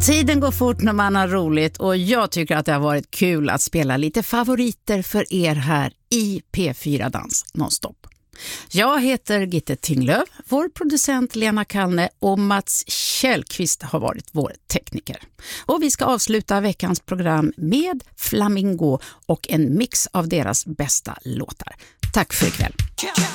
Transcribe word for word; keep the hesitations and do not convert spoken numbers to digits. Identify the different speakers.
Speaker 1: Tiden går fort när man har roligt och jag tycker att det har varit kul att spela lite favoriter för er här i P fyra Dans nonstop. Jag heter Gitte Tinglöf, vår producent Lena Kallne och Mats Kjellqvist har varit vår tekniker. Och vi ska avsluta veckans program med Flamingo och en mix av deras bästa låtar. Tack för ikväll.